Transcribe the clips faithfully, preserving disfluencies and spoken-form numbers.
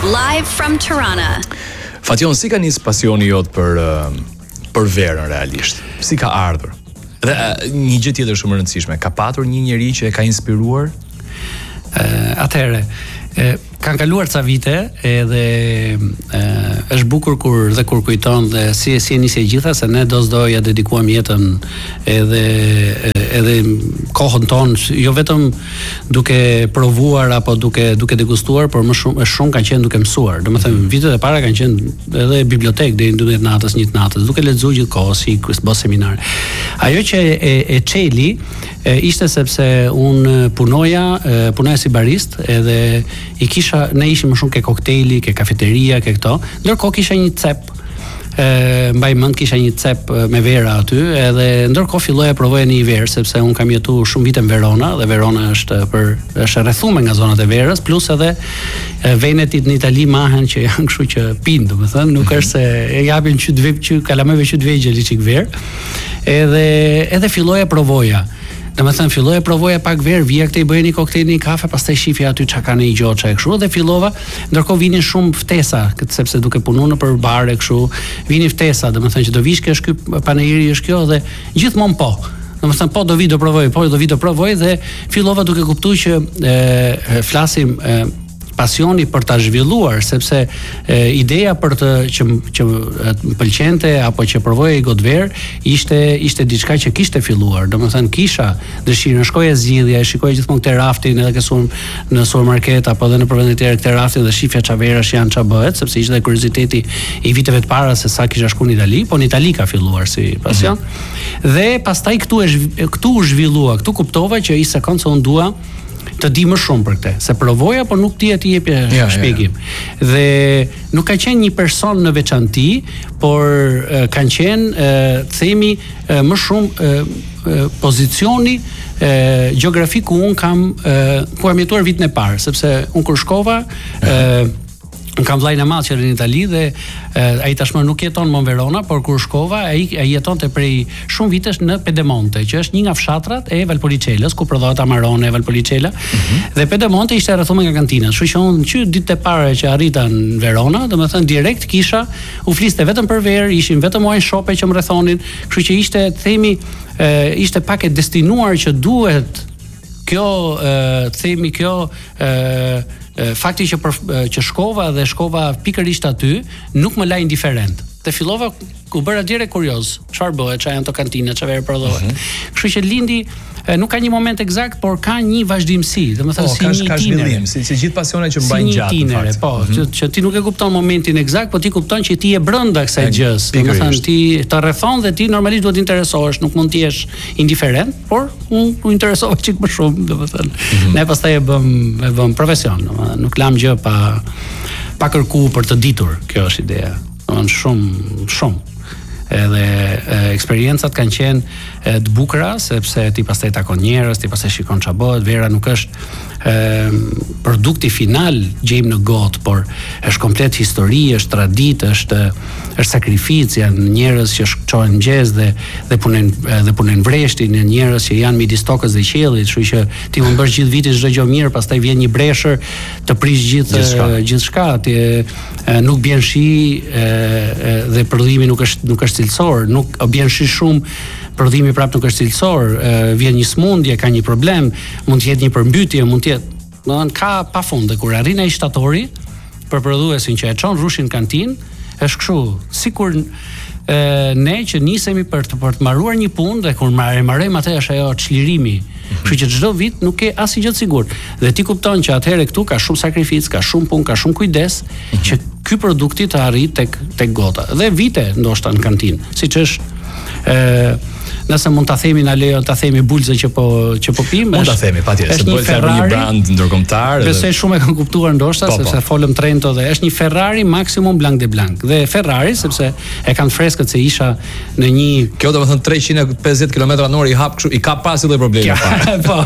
Live from Tirana. Fation, si ka nis pasioni jot për për verën realisht? Si ka ardhur? Dhe një gjë tjetër shumë e rëndësishme, ka patur një njeri që e ka inspiruar? Uh, atëherë, uh, kanë kaluar ca vite edhe uh, është bukur kur dhe kur kujton dhe si si e nisi e gjitha se ne do s'do ja dedikuam jetën edhe edhe kohën tonë jo vetëm duke provuar apo duke duke degustuar, por më shumë është shumë kanë qenë duke mësuar. Domethënë vitet e para kanë qenë edhe bibliotekë deri në dymbëdhjetë natës, një natës, duke lexuar gjithkohë si bë seminar. Ajo që e, e çeli e, ishte sepse un punoja, e, punoja si barist edhe i kisha, ne ishim më shumë ke koktejli, ke kafeteria, ke këto, ndërkohë kisha një cep, e, mbaj mend kisha një cep me vera aty, edhe ndërkohë filloja provoja një verë, sepse un kam jetuar shumë vite në Verona, dhe Verona është për është rrethuar nga zonat e verës, plus edhe e, venetit në Itali mahen që janë kështu që pinë, domethënë, nuk është se e japin çu dvip çu kalameve çu dvegjël çik verë. Edhe edhe filloja provoja. Domethënë filloja provoja pak verë, vija këtej bëja një koktejl, një kafe, pastaj shifja aty çka kanë një gjoça e kështu dhe fillova, ndërkohë vinin shumë ftesa, sepse duke punuar në për bare kështu, vinin ftesa, domethënë që do vish kjo është ky panajiri është kjo dhe gjithmonë po. Domethënë po do vi do provoj, po do vi do provoj dhe fillova duke kuptuar që e, flasim e, pasioni për ta zhvilluar, sepse e, ideja për të që që më pëlqente apo që provoja i godver ishte ishte diçka që kishte filluar. Domethënë kisha dëshirën, shkoja zgjidhja, shikoja gjithmonë këtë raftin edhe këtu në supermarket apo edhe në vende të tjera këtë raftin dhe shifja ç'a verash janë ç'a bëhet, sepse ishte kurioziteti i viteve të para se sa kisha shkuar në Itali, po në Itali ka filluar si pasion. Mm-hmm. Dhe pastaj këtu e këtu u zhvillua, këtu kuptova që i sekond se unë dua të di më shumë për këtë, se provoja, por nuk ti e ti jepja ja, shpjegim. Ja, ja. Dhe nuk ka qenë një person në veçanti, por uh, kanë qenë, uh, themi, uh, më shumë uh, pozicioni uh, gjeografi ku unë kam, uh, ku kam jetuar vitin e parë, sepse unë kur shkova, ja. uh, Unë kam vllajën e madh që në Itali dhe uh, ai tashmë nuk jeton më në Verona, por kur shkova ai ai jetonte prej shumë vitesh në Pedemonte, që është një nga fshatrat e Valpolicelës, ku prodhohet Amarone e Valpolicella. Mm-hmm. Dhe Pedemonte ishte rrethuar nga kantina. Kështu që unë që ditët e para që arrita në Verona, domethënë direkt kisha u fliste vetëm për verë, ishin vetëm wine shope që më rrethonin, kështu që ishte themi uh, ishte pak e destinuar që duhet kjo uh, themi kjo uh, fakti që për, që shkova dhe shkova pikërisht aty nuk më la indiferent. Dhe fillova ku bëra direkt kurioz, çfarë bëhet, çfarë janë to kantina, çfarë prodhohet. Mm-hmm. Kështu që lindi nuk ka një moment eksakt, por ka një vazhdimsi, domethënë si një zhvillim, si, si gjithë pasionet që mbajnë si gjatë në fakt. Po, mm-hmm. që, që ti nuk e kupton momentin eksakt, po ti kupton që ti je brenda kësaj gjës. Domethënë ti të rrethon dhe ti normalisht duhet të interesohesh, nuk mund të jesh indiferent, por unë u interesova çik më shumë, domethënë. Mm-hmm. Ne pastaj e bëm e bëm profesion, domethënë nuk lam gjë pa pa kërku për të ditur. Kjo është ideja. Domethënë shumë shumë edhe e, eksperiencat kanë qenë e, të bukura sepse ti pastaj takon njerëz, ti pastaj shikon ç'a bëhet, vera nuk është e, produkti final gjejmë në gotë, por është komplet histori, është traditë, është është sakrificë, janë njerëz që shkohen mëngjes dhe dhe punojnë dhe punojnë vreshtin, janë njerëz që janë midis tokës dhe qiellit, kështu që ti mund bësh gjithë vitin çdo gjë mirë, pastaj vjen një breshër të prish gjithë gjithçka, ti nuk bën shi e, e, dhe prodhimi nuk është nuk është cilësor, nuk bën shi shumë, prodhimi prapë nuk është cilësor, e, vjen një smundje, ka një problem, mund të jetë një përmbytje, mund të jetë, domethënë ka pafund dhe kur arrin ai shtatori për prodhuesin që e çon rrushin kantinë, është kështu, sikur e, ne që nisemi për të për të mbaruar një punë dhe kur marrë marrëm atë është ajo çlirimi. Kështu që çdo vit nuk ke asnjë gjë të sigurt. Dhe ti kupton që atëherë këtu ka shumë sakrificë, ka shumë punë, ka shumë kujdes mm-hmm. që ky produkti të arrijë tek tek gota. Dhe vite ndoshta në kantinë, siç është ë nëse mund ta themi na lejo ta themi bulze që po që po pim, mund ta themi patjetër se bëhet një, një brand ndërkombëtar. Besoj shumë e kanë kuptuar ndoshta po, sepse po. Folëm Trento dhe është një Ferrari Maximum Blanc de Blanc. Dhe Ferrari sepse e kanë freskët se isha në një kjo domethënë treqind e pesëdhjetë kilometra në orë i hap kështu i ka pasi lloj problemi fare. Po.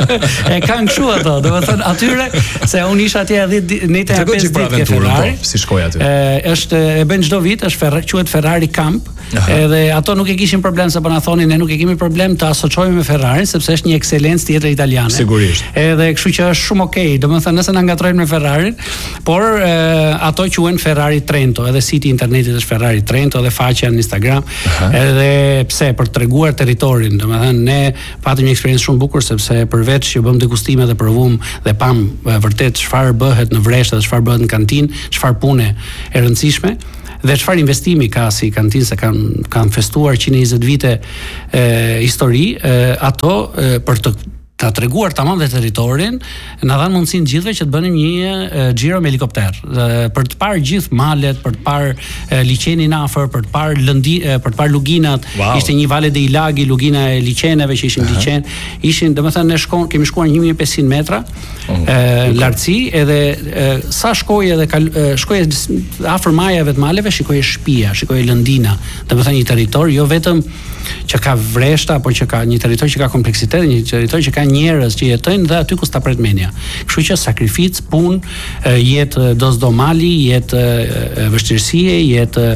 E kanë kështu ato, domethënë atyre se unë isha atje dhjetë nete e pesëdhjetë ditë Ferrari. Po, si shkoj aty. Ë është e bën çdo vit, është Ferrari, quhet Ferrari Camp. Aha. Edhe ato nuk e kishin problem se po na thonin ne nuk e kemi problem të asociojmë me Ferrari sepse është një ekselencë tjetër italiane. Sigurisht. Edhe kështu që është shumë okay. Domethënë nëse na ngatrojnë me Ferrarin, por e, ato quhen Ferrari Trento, edhe siti internetit është Ferrari Trento dhe faqja në Instagram. Aha. Edhe pse për treguar territorin, domethënë ne patëm një eksperiencë shumë bukur sepse përveç që bëm degustime dhe provum dhe pam e, vërtet çfarë bëhet në vreshtë dhe çfarë bëhet në kantinë, çfarë pune e rëndësishme. Dhe çfarë investimi ka si kantinë se kanë kanë festuar njëqind e njëzet vite e, histori, e, ato e, për të ta treguar tamam dhe territorin, na dhan mundësinë gjithëve që të bënim një e, xhiro me helikopter, e, për të parë gjithë malet, për të parë e, liçenin afër, për të parë lëndi, e, për të parë luginat. Wow. Ishte një Vale dei Laghi, lugina e liçeneve që ishin uh-huh. liçen, ishin, domethënë ne shkon, kemi shkuar një mijë e pesëqind metra uh-huh. e, lartësi, edhe e, sa shkoj edhe kal, e, shkoj afër majave të maleve, shikoj shtëpia, shikoj lëndina, domethënë një territor jo vetëm që ka vreshta, por që ka një territor që ka kompleksitet, një territor që ka njerëz që jetojnë dhe aty ku sta pret mendja. Kështu që sakrificë, punë, jetë dosdo mali, jetë vështirësie, jetë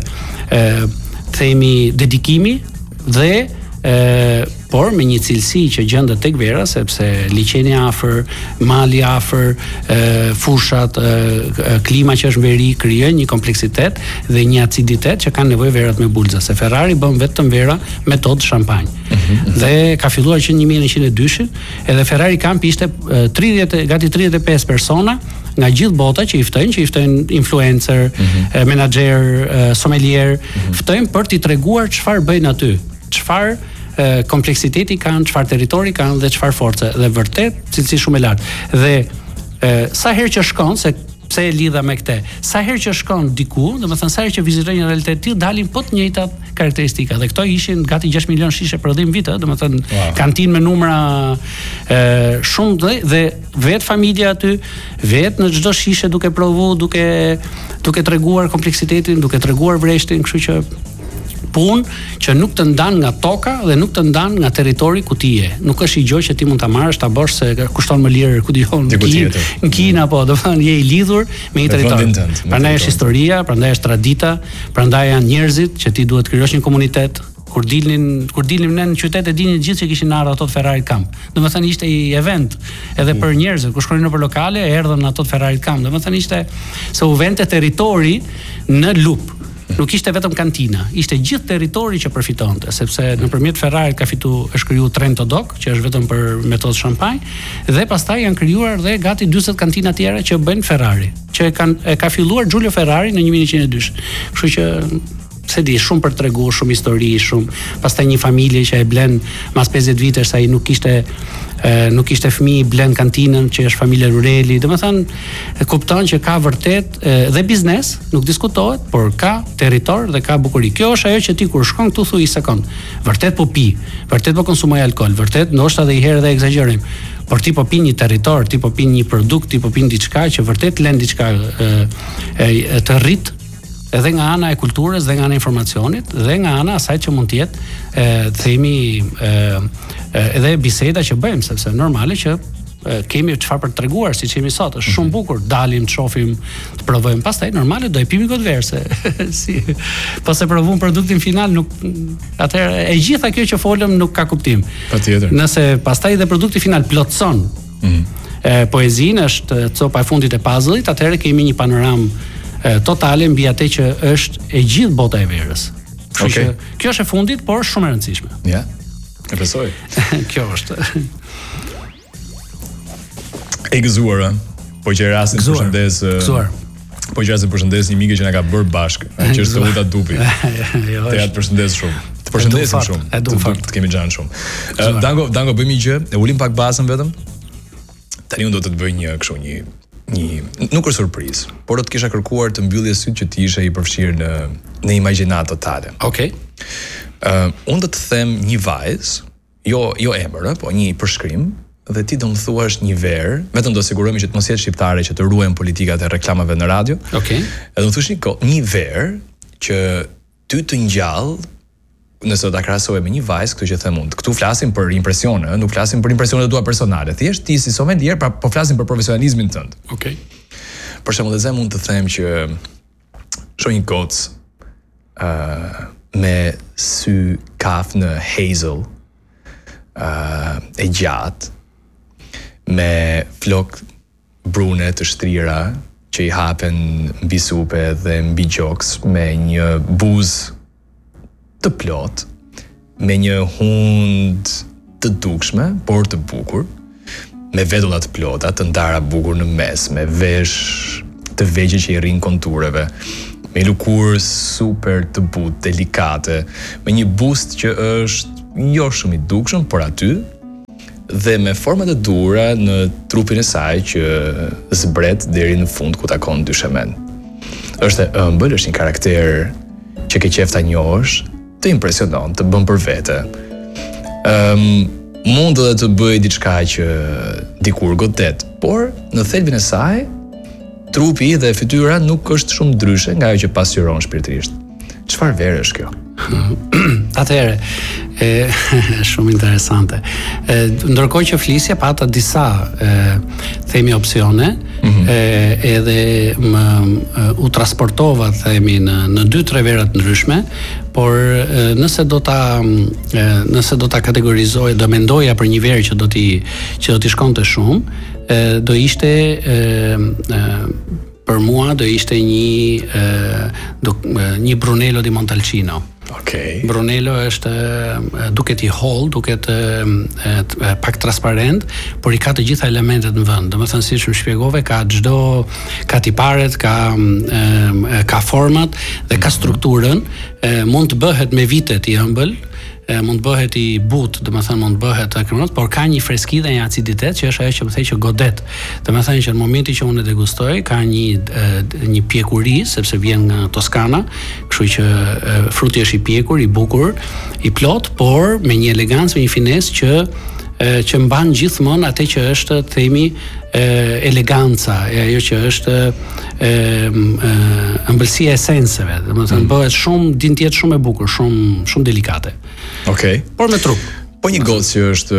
themi dedikimi dhe e, por me një cilësi që gjendet tek vera, sepse liçeni afër, mali afër, e, fushat, e, klima që është në veri krijon një kompleksitet dhe një aciditet që kanë nevojë verat me bulza. Se Ferrari bën vetëm vera metodë shampanj. Mm-hmm. Dhe ka filluar që në një mijë e njëqind e dy edhe Ferrari Camp ishte tridhjetë gati tridhjetë e pesë persona nga gjithë bota që i ftojnë, që i ftojnë influencer, mm-hmm. menaxher, sommelier, mm-hmm. ftojnë për t'i treguar çfarë bëjnë aty, çfarë kompleksiteti kanë, çfarë territori kanë dhe çfarë force, dhe vërtet cilësi shumë e lartë. Dhe e, sa herë që shkon, se pse e lidha me këtë, sa herë që shkon diku, domethënë sa herë që viziton një realitet të tillë, dalin po të njëjtat karakteristika. Dhe këto ishin gati gjashtë milion shishe për dhjetë vite, domethënë wow. kantinë me numra e, shumë dhe, dhe vetë familja aty, vetë në çdo shishe duke provu, duke duke treguar kompleksitetin, duke treguar vreshtin, kështu që punë që nuk të ndan nga toka dhe nuk të ndan nga territori ku ti je. Nuk është i gjë që ti mund ta marrësh ta bosh se kushton më lirë ku dijon në Kinë, në Kinë apo do të thonë je i lidhur me një territor. Prandaj është historia, prandaj është tradita, prandaj janë njerëzit që ti duhet të krijosh një komunitet. Kur dilnin, kur dilnim ne në qytet e dinin gjithë që kishin ardhur ato të Ferrari Camp. Domethënë ishte i event edhe për njerëzit, kur shkonin nëpër lokale, erdhën ato të Ferrari Camp. Domethënë ishte se u vente territori në lup. Nuk ishte vetëm kantina, ishte gjithë territori që përfitonte, sepse nëpërmjet Ferrari ka fitu, është krijuar Trento Dock, që është vetëm për metodë shampanj, dhe pastaj janë krijuar dhe gati dyzet kantina tjera që bëjnë Ferrari, që e kanë e ka filluar Giulio Ferrari në një mijë e njëqind e dy. Kështu që se di, shumë për tregu, shumë histori, shumë. Pastaj një familje që e blen mas pesëdhjetë vitesh, sa i nuk ishte e, nuk ishte fëmijë, blen kantinën, që është familja Rureli. Domethënë kupton që ka vërtet e, dhe biznes, nuk diskutohet, por ka territor dhe ka bukuri. Kjo është ajo që ti kur shkon këtu thuj sekond. Vërtet po pi, vërtet po konsumoj alkool, vërtet ndoshta edhe një herë dhe egzagerojm. Por ti po pin një territor, ti po pin një produkt, ti po pin diçka që vërtet lën diçka e, e, të rrit, edhe nga ana e kulturës dhe nga ana e informacionit dhe nga ana asaj që mund të jetë e, themi e, e, edhe biseda që bëjmë, sepse normale që e, kemi çfarë për të treguar, siç jemi sot, është shumë bukur, dalim, të shohim, të provojmë, pastaj normale do e pimi gotë verë, se si pas e provojmë produktin final, nuk atëherë e gjitha kjo që folëm nuk ka kuptim. Patjetër. Nëse pastaj dhe produkti final plotson mm-hmm. poezinë, është copa e fundit e puzzle-it, atëherë kemi një panoramë totale mbi atë që është e gjithë bota e verës. Kështu okay. që kjo është e fundit, por shumë e rëndësishme. Ja. E besoj. Kjo është. E gëzuar, po që rastin përshëndes. Gëzuar. Po që rastin përshëndes një mikë që na ka bërë bashkë, që është Luta Dupi. Te ja të përshëndes shumë. Të përshëndesim shumë. E du fakt. Të kemi xhan shumë. Dango, Dango bëjmë një gjë, e ulim pak bazën vetëm. Tani unë do të të bëj një kështu një një nuk është surprizë, por do të kisha kërkuar të mbyllje syt që ti ishe i përfshirë në në imagjinat totale. Okej. Okay. Uh, unë do të them një vajzë, jo jo emër, po një përshkrim, dhe ti do më thuash një verë, vetëm do sigurohemi që të mos jetë shqiptare që të ruajnë politikat e reklamave në radio. Okej. Okay. Edhe më thuash një një verë që ty të ngjall, nëse do ta krahasoj me një vajzë, këtë që them unë. Këtu flasim për impresione, nuk flasim për impresionet tua personale. Thjesht ti si sommelier, pra po flasim për profesionalizmin tënd. Okej. Okay. Për shembull, edhe mund të them që shoh një gocë ë uh, me sy kaf në hazel, uh, e gjatë, me flok brune të shtrira që i hapen mbi supe dhe mbi gjoks, me një buzë të plot, me një hund të dukshme, por të bukur, me vedullat plota, të ndara bukur në mes, me vesh të vegjë që i rrinë kontureve, me lëkurë super të butë, delikate, me një bust që është jo shumë i dukshëm, por aty, dhe me format e dura në trupin e saj që zbret deri në fund ku takon dyshemen. Është e ëmbël, është një karakter që ke qef ta njohësh, të impresionon, të bën për vete. Um, mund edhe të bëj diçka që dikur godet, por në thelbin e saj, trupi dhe fytyra nuk është shumë ndryshe nga ajo që pasqyron shpirtërisht. Çfarë vere është kjo? Atëherë, e shumë interesante. E, ndërkohë që flisja pata disa e, themi opsione, mm-hmm. e, edhe më e, u transportova themi në në dy tre vera të ndryshme, por e, nëse do ta e, nëse do ta kategorizoj, do mendoja për një verë që do t'i që do t'i shkonte shumë, e, do ishte e, e, për mua do ishte një e, do, një Brunello di Montalcino. Okay. Brunello është duket i holl, duket e, e, pak transparent, por i ka të gjitha elementet në vend. Domethënë siç më shpjegove, ka çdo ka tiparet, ka e, ka format dhe ka strukturën, e, mund të bëhet me vitet i ëmbël, e, mund të bëhet i butë, domethënë mund të bëhet kremot, por ka një freski dhe një aciditet që është ajo që më thej që godet. Domethënë që në momentin që unë e degustoj, ka një e, një pjekuri, sepse vjen nga Toskana, kështu që e, fruti është i pjekur, i bukur, i plot, por me një elegancë, me një finesë që e, që mban gjithmonë atë që është themi e, eleganca, e ajo që është e, e, ëmbëlsia e esenceve, domethënë mm. bëhet shumë din të jetë shumë e bukur, shumë shumë delikate. Okej. Okay. Por me trup. Po një gocë që është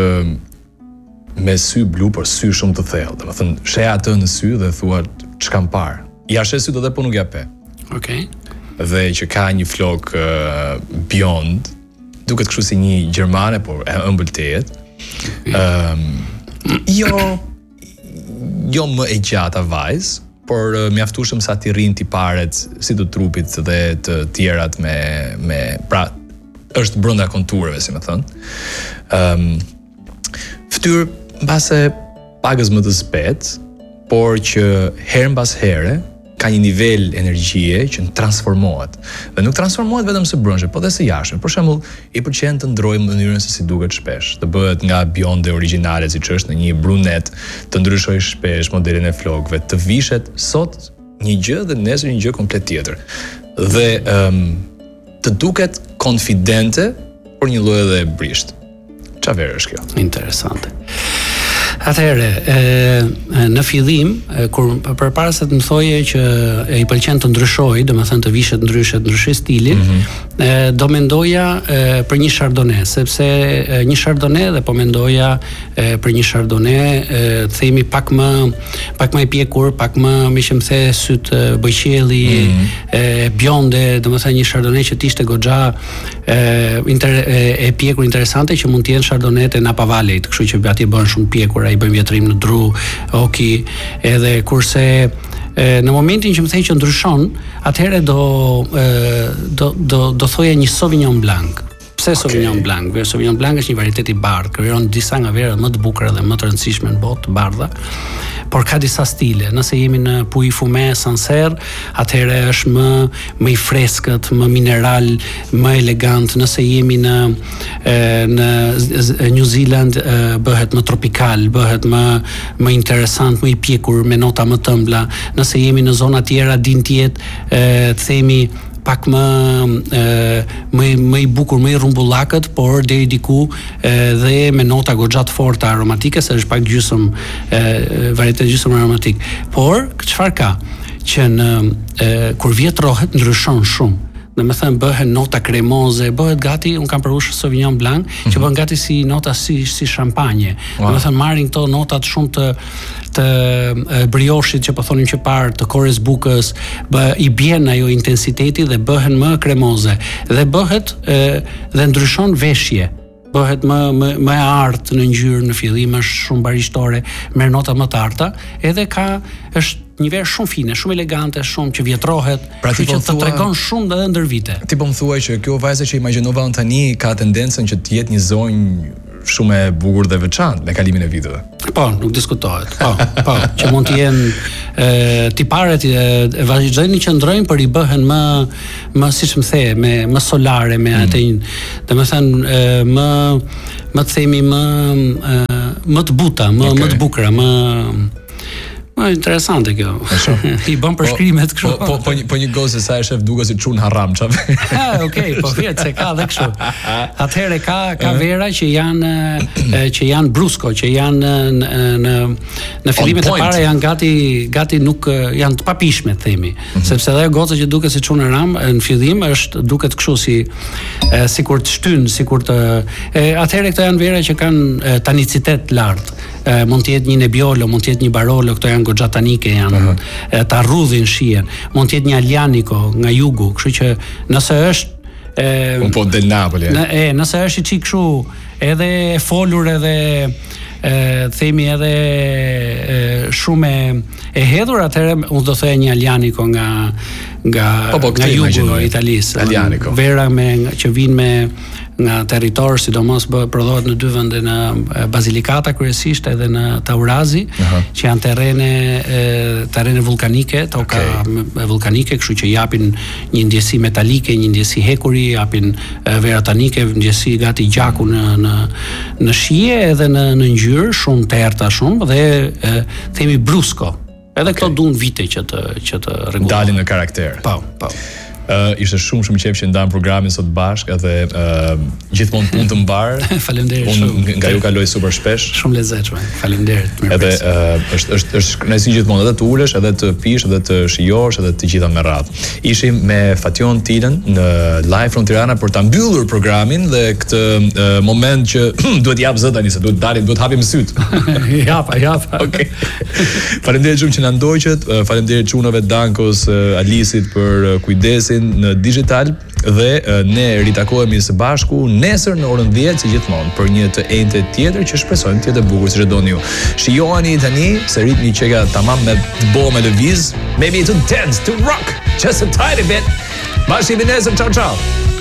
me sy blu, por sy shumë të thellë, domethënë sheh atë në sy dhe thua ç'kam parë. Ja sheh syt edhe po nuk ja pe. Okej. Okay. Dhe që ka një flok uh, bjond, duket kështu si një gjermane, por e ëmbël të jetë. Um, jo jo më e gjata vajz, por uh, mjaftueshëm sa t'i rrin tiparet si të trupit dhe të tjerat me me pra është brenda kontureve, si më thon. Ëm um, fytyrë mbase pagës më të zbet, por që herë mbas here ka një nivel energjie që transformohet. Dhe nuk transformohet vetëm së brendshme, por edhe së jashtme. Për shembull, i pëlqen të ndrojë mënyrën se si duket shpesh, të bëhet nga bjonde origjinale siç është në një brunet, të ndryshojë shpesh modelin e flokëve, të vishet sot një gjë dhe nesër një gjë komplet tjetër. Dhe ëm um, të duket konfidente, por një lloj edhe brisht. Çfarë verë është kjo? Interesante. Atëherë, e, në fillim, e, kur përpara se të më thoje që e, i pëlqen të ndryshoj, domethënë të vishet ndryshe, të ndryshoj stilin, mm-hmm. e, do mendoja e, për një chardonnay, sepse e, një chardonnay dhe po mendoja e, për një chardonnay, e, themi pak më pak më i pjekur, pak më me që më the syt bëjqelli, mm-hmm. e, bjonde, domethënë një chardonnay që t'ishte goxha e, inter, e, e pjekur interesante që mund të jenë chardonnay të Napa Valley, kështu që atje bën shumë pjekur, i bëjmë vjetrim në dru, oki, edhe kurse e, në momentin që më thej që ndryshon, atëherë do, e, do, do, do thoja një Sauvignon Blanc. Pse okay. Sauvignon Blanc? Verë Sauvignon Blanc është një varietet i bardhë, krijon disa nga verët më të bukura dhe më të rëndësishme në botë, të bardha, por ka disa stile. Nëse jemi në Puy Fumé, Sancerre, atëherë është më më i freskët, më mineral, më elegant. Nëse jemi në e, në New Zealand e, bëhet më tropikal, bëhet më më interesant, më i pjekur me nota më të ëmbla. Nëse jemi në zona tjera din të jetë të themi pak më e, më më i bukur, më i rrumbullakët, por deri diku e, dhe me nota goxha të forta aromatike, se është pak gjysmë varietet gjysmë aromatik. Por çfarë ka? Që në e, kur vjet rohet ndryshon shumë. Dhe me thënë bëhen nota kremoze, bëhet gati, unë kam përushë Sauvignon Blanc, mm-hmm. që bëhen gati si nota si, si shampanje. Wow. Dhe me thënë marrin këto notat shumë të, të e, brioshit që po thonim që parë, të kores bukës, bë, i bjen ajo intensiteti dhe bëhen më kremoze. Dhe bëhet e, dhe ndryshon veshje. Bëhet më më më e artë në ngjyrë në fillim, është shumë barishtore, merr nota më të arta, edhe ka është një verë shumë fine, shumë elegante, shumë që vjetrohet, pra që të tregon shumë dhe ndër vite. Ti po më thuaj që kjo vajzë që imagjinova unë tani ka tendencën që të jetë një zonjë shumë e bukur dhe veçantë me kalimin e viteve. Po, nuk diskutohet. Po, po, që mund të jenë tiparet e vazhdojnë që ndrojnë, por i bëhen më më siç më the, me më solare, me mm. atë, domethënë më më të themi më më të buta, më okay. më të bukura, më Po interesante kjo. I bën përshkrimet kështu. Po po po një, po një gozë sa e shef duket si çun harram çfarë. Ah, okay, po vjet se ka edhe kështu. Atëherë ka ka vera që janë që janë brusko, që janë në në në fillimet e para janë gati gati nuk janë të papishme themi, mm-hmm. sepse edhe goca që duket si çun harram në fillim është duket kështu si e, sikur të shtyn, sikur të e, atëherë këto janë vera që kanë tanicitet lart. E, mund të jetë një Nebbiolo, mund të jetë një Barolo, këto janë goxha tanike, janë uh-huh. të arrudhin shihen. Mund të jetë një Aglianico nga jugu, kështu që nëse është e, un po del Napoli. Në, e, nëse është i çik kështu, edhe e folur edhe e, themi edhe e, shumë e, e hedhur, atëherë unë do thëj një Aglianico nga nga po, po, nga jugu i Italisë. Aglianico. Vera me që vijnë me nga territor, sidomos bë prodhohet në dy vende, në Basilicata kryesisht edhe në Taurazi, uh-huh. që janë terrene terrene vulkanike, toka okay. vulkanike, kështu që japin një ndjesi metalike, një ndjesi hekuri, japin vera tanike, ndjesi gati gjaku në në në shije edhe në në ngjyrë, shumë të errta shumë dhe e, themi brusko. Edhe këto okay. duan vite që të që të rregullojnë. Dalin në karakter. Po, po. Uh, ishte shumë shumë qejf që ndam programin sot bashkë edhe uh, gjithmonë punë të mbar. Faleminderit shumë. Unë nga ju kaloj super shpesh. Shumë lezetshme. Faleminderit. Edhe uh, është është është kënaqësi gjithmonë edhe të ulesh, edhe të pish, edhe të shijosh, edhe të gjitha me radhë. Ishim me Fation Tilën në live from Tirana për ta mbyllur programin dhe këtë uh, moment që duhet jap zë tani se duhet dalim, duhet hapim syt. Japa, japa. Okej. Faleminderit shumë që na ndoqët. Uh, faleminderit çunave Dankos, uh, Alisit për uh, kujdesin në digital dhe uh, ne ritakohemi së bashku nesër në orën dhjetë si gjithmonë për një të enjte tjetër që shpresojmë të jetë e bukur siç e doni ju. Shijoni tani se ritmi që ka tamam me të bëu me lëviz, maybe to dance, to rock, just a tiny bit. Bashkë nesër, ciao ciao.